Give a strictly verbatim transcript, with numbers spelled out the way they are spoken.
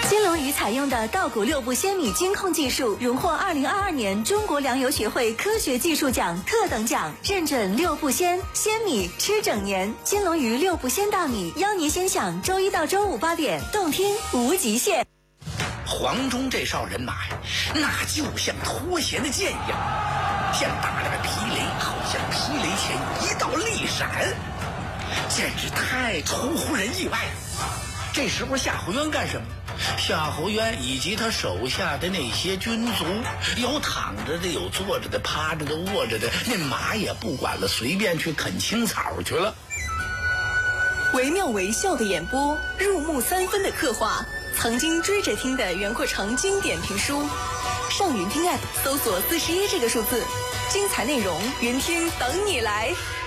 金龙鱼采用的稻谷六步鲜米精控技术，荣获二零二二年中国粮油学会科学技术奖特等奖，认准六步鲜，鲜米吃整年。金龙鱼六步鲜大米，邀您先享周一到周五八点，动听无极限。 黄忠这哨人马呀，那就像脱弦的箭一样，像打了个霹雷，好像霹雷前一道利闪，简直太出乎人意外了。这时候夏侯渊干什么？夏侯渊以及他手下的那些军卒，有躺着的，有坐着的，趴着的，卧着的，那马也不管了，随便去啃青草去了。 惟妙惟肖的演播，入木三分的刻画，曾经追着听的袁阔成经典评书。上云听 App 搜索四十一这个数字，精彩内容，云听等你来。